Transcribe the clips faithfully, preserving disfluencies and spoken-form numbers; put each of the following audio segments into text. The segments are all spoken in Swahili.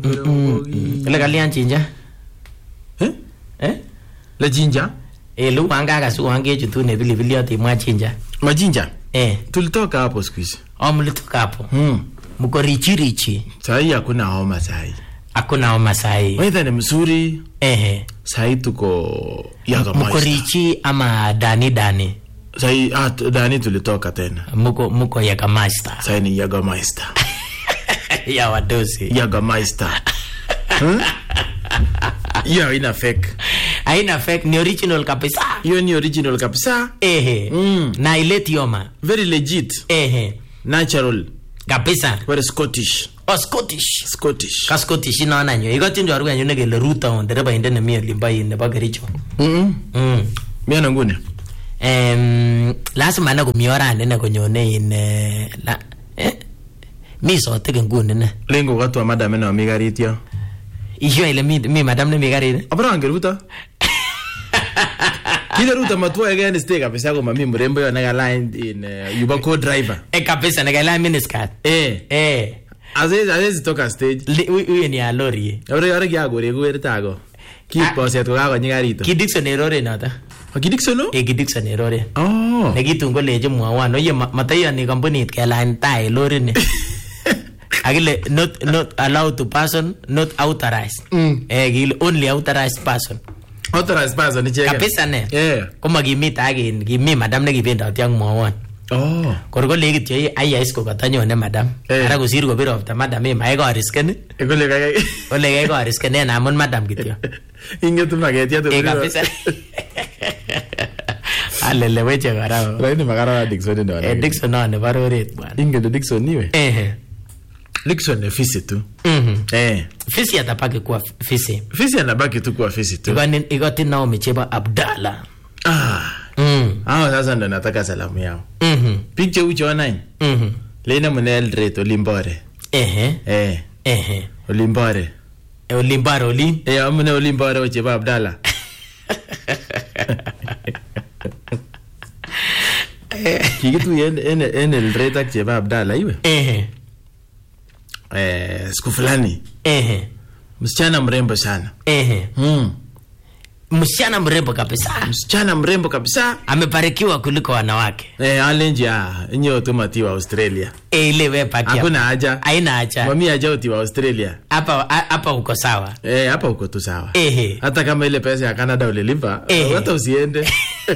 Le kalian jinja. Eh? Eh? Le jinja? Eh, lu anga kasu ange jutu ne vile vile ati mwa jinja. Ma jinja? Eh. Tulitoka hapo siku hizi. Oh, mlitoka hapo. Mm. Mko richi richi. Sahi hakuna homa sahi. Hakuna homa sahi. Weather ni mzuri. Eh. Sahi tuko yaga mko richi ama dani dani. Sahi ah dani tulitoka tena. Mko mko yaga master. Sahi ni yaga master. Ya wadosi. Yaga master. Huh? Hiyo ina fake. Haina fake, ni original kabisa. Hiyo ni original kabisa. Ehe. Mm. Na ileti yoma. Very legit. Ehe. Natural. Kabisa. Very Scottish. Oh, Scottish. Scottish. Ka Scottish ina nanyo. Iko tinjo aruga nyo negele ruta on dereba inde na mia limba inde bagaricho. Mm. Mm. Mia nangune. Em, lazima na kumiora nene konyone ine la eh mi so teke ngune ne. Lengo watu wa madam na migaritia. Iyo ile mi mi madam ne migarire. Abra angeruta. Kile ruta matua again stay kabisa kwa mimi mrembo yo na line in uh, Yuba co-driver. E kabisa na line miniskat. Eh. Eh. Azezi azezi toka stage. Uye ni alori. Abra yore kya gore kuertago. Kipo se to kago nyigarito. Kidixon error nata. Kidixon no? E Kidixon error. Oh. Nekitungo leje mwawan. Oye matayo ni kampuni ke line tai lori ni. Agile not not allowed to person, not authorized. Mm. Eh gile only authorized person. Authorized person ni cheke. Kabisa ne. Yeah. Koma gimit agin gimi madam ne gibenda tiang mwawan. Oh. Korgo legit yo aya isko katanyo ne madam. Eh. Ara kusir ko biro ta madam e mai go risken. Ekole kaya. Ole go risken ne na mon madam kityo. Inge tu magetia tu. E kabisa. Alele weche garao. Laini magara Dixon ndo. Eh Dixon no ne baroret bwana. Inge de Dixon niwe. Eh. Dixon ne fisi tu. Mhm. Eh. Fisi atapaki kuwa fisi. Fisi anabaki tu kwa fisi tu. Igani igoti nao micheba Abdalla. Ah. Mm. Ah, sasa ndo nataka salamu yao. Mhm. Picture ucho online. Mhm. Lena Munel Reto Olimbore. Eh. Eh. Eh. Olimbore. E Olimbare Olim. Eh, amune Olimbore ucheba Abdalla. Kikitu yen en en el Reta cheba Abdalla iwe. Eh. Eh, siku fulani. Eh. Msichana mrembo sana. Eh. Mm. Msichana mrembo kabisa. Msichana mrembo kabisa. Amebarikiwa kuliko wanawake. Eh, alenji ah, nyo automati wa Australia. Eh, ile wewe pakia. Hakuna haja. Haina haja. Mami aja uti wa Australia. Hapa hapa uko sawa. Eh, hapa uko tu sawa. Eh. Hata kama ile pesa ya Canada ulilipa, Eh. hata usiende.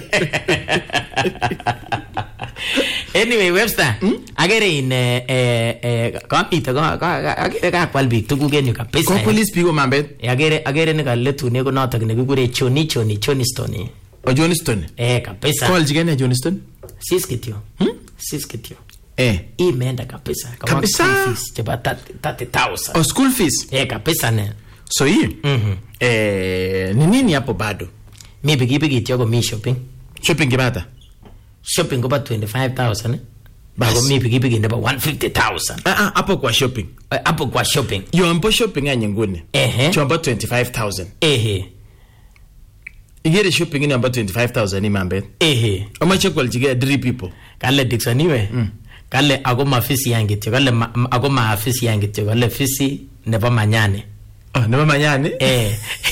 Anyway, Webster, hmm? Agere in eh eh kapita ko agere ka kwalbi tugugen yu kabisa. Ko police pigo mambet. Agere agere ne kaletu ne ko notok ne kigure choni choni Choniston. O Johnston. Eh kabisa. Call jigene Johnston? Siskitio. Hmm? Siskitio. Eh. Imeenda kabisa. Kabisa. Cheba thirty thousand. O school fees. Eh kabisa ne. So hii. Mhm. Eh, ni nini hapo bado? Mi bigi bigi tio ko mi shopping. Shopping kibata. Shopping ko ba twenty-five thousand eh. Bas. Bago mi bigi bigi ndaba one hundred fifty thousand. Ah ah, hapo kwa shopping. Eh, hapo kwa shopping. Yo ampo shopping anye ngune. Ehe. Chomba twenty-five thousand. Ehe. Igere shopping ni amba twenty-five thousand ni mambet. Ehe. Amache kwa jigea three people. Kale Dixon iwe. Mm. Kale ako mafisi yangityo. Kale ma, ako maafisi yangityo. Kale fisi nebo manyane. Oh, nebo manyane? Eh.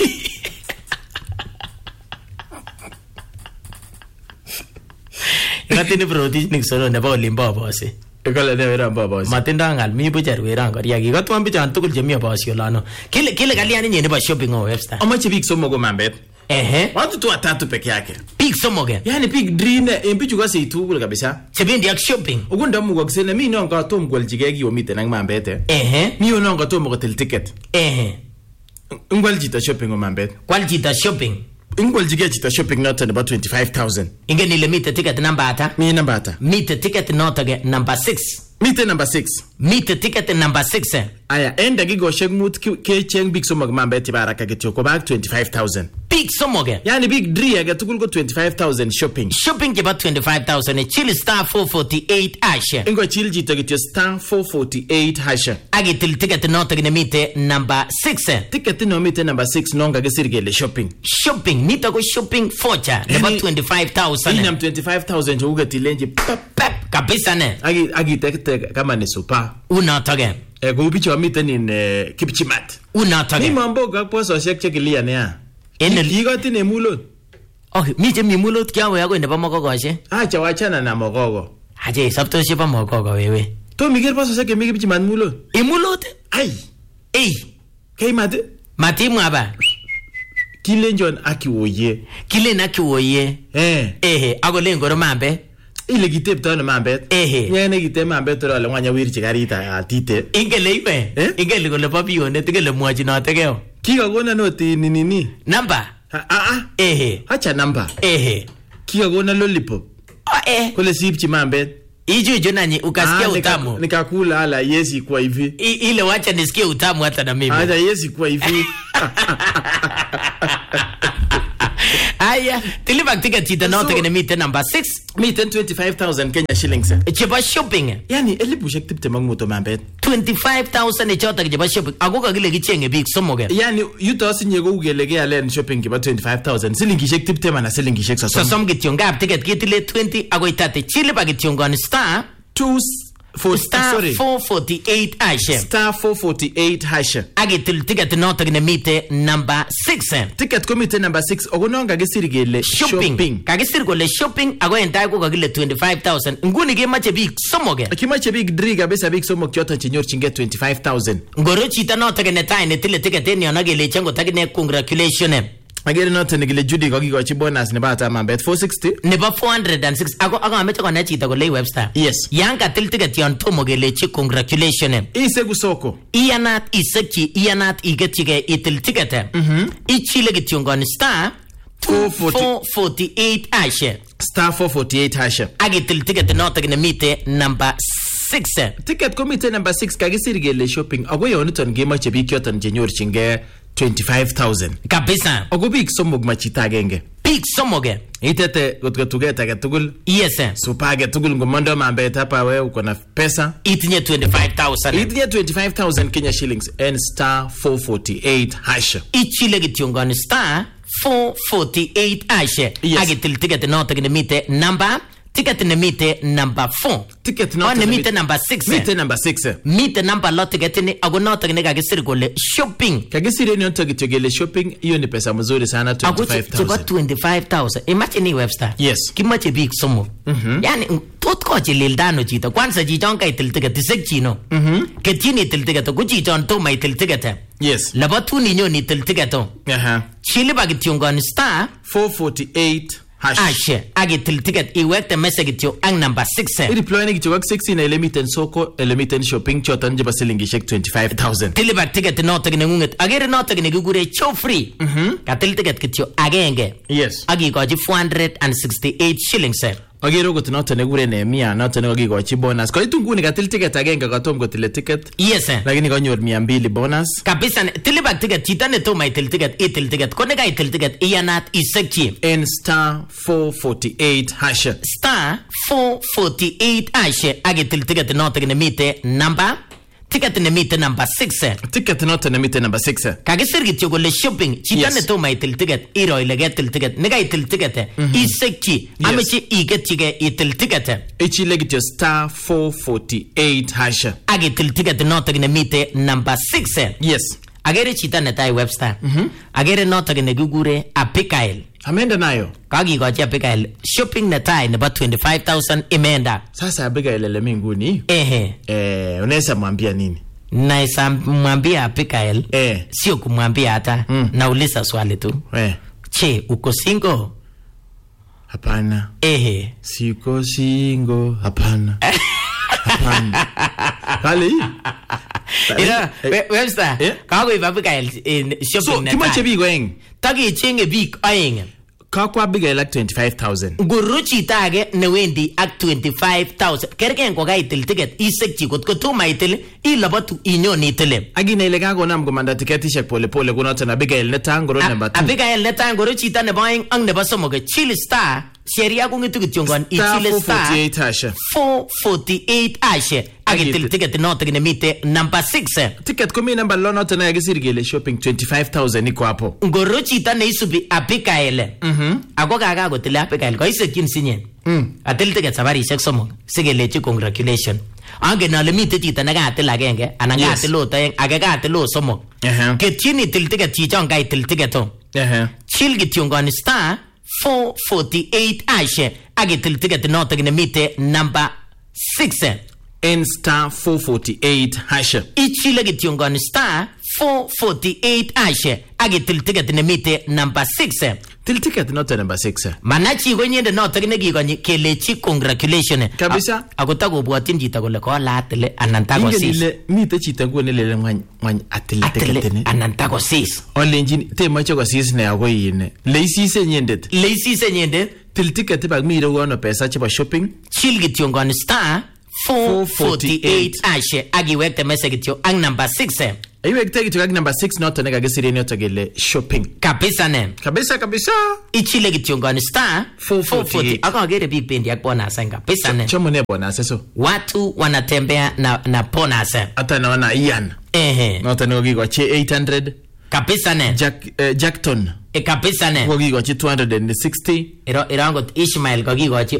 Ikatini protich niksolo nebo olimbo bosi. Kale ne wera mba bosi. Matinda ngal mi bujar wera ngor yaki. Ikatwan bichan tukul jemi bosi olano. Kile kile kaliani nye nebo shopping o Webster. Amache big somo go mambet. Ehe. Watu tu watatu peke yake. Big somoge. Yani big dream empichu kasi itugul kabisa. Sebendi ak shopping. Ugunda mu gwaksene mi no nga tom gwal jigegi omite nang mambete. Ehe. Mi no nga tom go tel ticket. Ehe. Ngwal jita shopping o mambet. Kwal jita shopping. Ngwal jige jita shopping not about twenty-five thousand. Inge nile mite ticket number ata. Mi namba ata. Mite ticket not again number six. Mite number six. Mite ticket number six. Aya enda gigo shek mut ke cheng big somag mambet baraka getyo ko bag twenty-five thousand. Big somoge. Yani big dream aga tukul go twenty-five thousand shopping. Shopping ke ba twenty-five thousand. Chili star four forty-eight ashe. Ingo chili jita getyo star four forty-eight hasha. Agi til ticket not again mite number six. Ticket no mite number six nonga gesirgele shopping. Shopping mita go shopping focha. About twenty-five thousand. Inam twenty-five thousand jo ugati lenje pap Pep kabisa ne. agi agi tek tek kama ni super. Una toge. Eh go bicho mite ni Kipchimat. Unotok. Mi mambo ak pososiek che clear nea. En el- Ikotine mulot. Okay, mi che mi mulot kyawe akoi nebo mokokoshe. Acha wachana na mogogo. Aje sabtoshi bo mokoko wewe. To miger pososiek che mi kipchiman mulot. Imulot? Ai, Ei, kai mate. matimwa ba. Kilenjon akiwoye. Kilen akiwoye. Eh. Ehe, akolen koro mambe. Ile kitepto ano mambet. Ehe. Nyene kite mambet ole mwanya wirchi karita atite. Ingele ibe. Eh? Ingele kole bo bionet, ingele mwachinotekeo. Kikakona noti ni nini? Namba. Ah ah. Ehe. Acha namba. Ehe. Kikakona lollipop. Oh, eh. Kole sipchi mambet. Ijuju nanyi ukasikia Ah, nika- utamu. Nikakula ala yesi kwa hivi. I, ile wacha nisikie utamu hata na mimi. Acha yesi kwa hivi. Aya, tilibak ticket chito noto kene mite number six. Miten twenty-five thousand Kenya shillings. Chebo shopping. Yani elipushek tiptem ak muto mambet. twenty-five thousand choto chebo shopping. Ako kakile kichenge biik somok. Yani yuto sinye kou kele kealen shopping kibo twenty-five thousand. Silingishek tiptem ana silingishek sosom. Sosom kityo ngap ticket kitile twenty akoi thirty. Chilipa kityo ngon star Two s- for star sorry. four forty-eight ashe. Star four forty-eight hash. Akitil ticket noto kene mite number six. Ticket komite number six. Okonon kakisir kele Shopping. shopping. Kakisir kole shopping ako en tai ko kakile twenty-five thousand. Nguni kemache biik somok. Kimache big dri kabisa big somok choton chenyorchingei twenty-five thousand. Ngoro chito noto kene tai netile ticket en yon akeleche ngot akine congratulations. Agere noton nekile Judy kokikochi bonus nebo ata mambet four sixty. Nebo four hundred six ako ako ameche konai chito kole Webster. Yes. Yan katil ticket yon tomo kelechi congratulations. Isegu soko. Iyanat isekchi, iyanat iketchige itil ticket. Ichile kityo ngon star four forty. four forty-eight ashe. Star four forty-eight hash. Akitil ticket noto kene mite number six. Ticket komite number six kakisir kele shopping. Ako yoniton kemoche biik choton chenyorchingei twenty-five thousand. Kabisa. Ako biik somok machita agenge. Biik somok. Itete kotko tuget age tugul. Yes. Supa age tugul ngomondo mambet hapa wewe uko na pesa. Itinye twenty-five thousand. Itinye twenty-five thousand Kenya shillings and star four forty-eight hash. Ichile kityo ngon star four forty-eight ashe. Yes. Akitil ticket noto kene mite number ticket ne mite number four. Ticket Oh, noton ne nemite- mite number six. Mite number six. Mite number lo ticket ni ako noto kene kakisir kole shopping. Kakisir en yoto kityo kele shopping, hiyo ni pesa mzuri sana Ako twenty-five chebo thousand. twenty-five thousand. Imagine Webster. Yes. Kimache biik somok. Yani tot kochilildano chito. Kwanza chichon kaitil ticket isekchino. Ketyin itil ticket ko chichon tomo itil ticket. Yes. Labo tun inyon itil ticket. Aha. Chilipa kityo ngon star four forty-eight hash. ashe akitil ticket iwekte message kityo ang number six. I-deploy kityo ak six na ile miten soko, ile miten shopping choton chebo silingishek twenty-five thousand. Tilipa ticket noto kene ngunget. Agere noto kene kikure show free. Katil ticket kityo agenge. Yes. Akikochi four hundred sixty-eight shillings. Agere okot noton nekure Nehemia noton nekakikochi bonus. Koitu nguni katil ticket agenge katom kotile ticket. Yes. Lakini kanyor mia mbili bonus. Kabisa tilipa ticket chito ne tomo itil ticket itil ticket. Ko neka itil ticket iyanat isekchi. And star four forty-eight hash. Star four forty-eight ashe akitil ticket noto kene mite number ticket ne mite number six. Ticket noton nemite number six. Kakisir kityo kole shopping chito Yes. ne tomo itil ticket iro ile ketil ticket neka itil ticket isekchi Yes. ameche iketchige itil ticket Ichile kityo star four forty-eight hash. akitil ticket noto kene mite number six. Yes. Agere chito netai Webster. Agere noto kene kikure Abigail. Amenda nayo. Kakikochi Abigail shopping netai nebo twenty-five thousand imeenda. Sasa Abigail ile mimi nguni. Ehe. Eh, unaweza mwambia nini? Naisa mwambia Abigail. Eh. Sio kumwambia hata. Mm. Nauliza swali tu. Eh. Che, uko single? Hapana. Ehe. Siko singo. Hapana. Hapana. Kali. Ira, We- Webster. Eh? Kakoib Abigail in shopping So, kimache netai. biik oeng. Takichenge biik oeng. Kakwa Abigail ak twenty-five thousand. Nguru chito age newendi ak twenty-five thousand. Kerken ko kaitil ticket isekchi kot ko tomo itil ilabatu inyon itile. Akina ile kakonam komanda tiketishek pole pole kunoton Abigail netaa ngoro number two. Abigail netai nguru chito nebo oeng ak nebo somok chili star sheria kongetu kityo ngon Star ichile four star forty-eight hash. four forty-eight ashe akitil ticket noto nemite number six. Ticket komi number lo noton nekakisir kele shopping twenty-five thousand iko hapo. Ngoro chito neisubi Abigail. Ako kakakotile Abigail koisekyin sinyen. Atil ticket sabarishek somok sikelechi congratulation. Angen ale mite chito nekatil agenge anan Yes. katil ot aeng age katil ot somok. Uh-huh. Ketyin itil ticket chichon kaitil ticket o. Uh-huh. Chill kityongoni star four forty-eight ashe ak itil ticket notok nemite number six. In star four forty-eight hash. Ichile kityongoni star four forty-eight ashe ak itil ticket nemite number six. Till ticket not number six. Manachi konyende notok nekikonyi kelechi congratulation. Kabisa. Ako takobwatyin chito kole kolatile anan Ingen takosis. ile mite chito ngone lele ngwany ngwany atil Atile ticket ni. anan takosis. Olenjin temoche kosis ne agoi ine. Leisise nyendet. Leisise nyende Till ticket bag mire wono pesa chebo shopping. chill kityongoni star four forty-eight ashe ak iwekte message kityo ak number six. Aiwekte kitu kag number six noto nekakisire noto kele shopping. Kabisa ne. Kabisa kabisa. Ichile kityongoni star four forty-eight. Ak akere biik bendi ak bonus en kabisa ne. Chomo ne bonus eso. Watu wanatembea na na bonus. Hata naona Ian. Ehe. Noto nekokikochi eight hundred. Kabisa ne. Jack uh, Jackton. E kabisa ne. Kokikochi two hundred sixty. Iro irangot Ishmael kokikochi